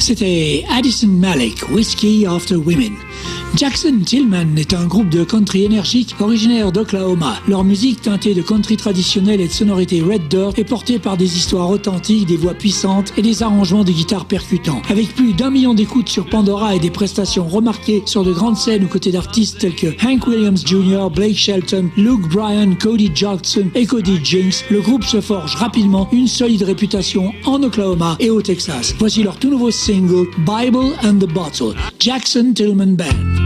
C'était Addison Malik, Whiskey After Women. Jackson Tillman est un groupe de country énergique originaire d'Oklahoma. Leur musique teintée de country traditionnel et de sonorités Red Dirt est portée par des histoires authentiques, des voix puissantes et des arrangements de guitare percutants. Avec plus d'1 million d'écoutes sur Pandora et des prestations remarquées sur de grandes scènes aux côtés d'artistes tels que Hank Williams Jr., Blake Shelton, Luke Bryan, Cody Johnson et Cody Jinks, le groupe se forge rapidement une solide réputation en Oklahoma et au Texas. Voici leur tout nouveau single, Bible and the Bottle, Jackson Tillman Band.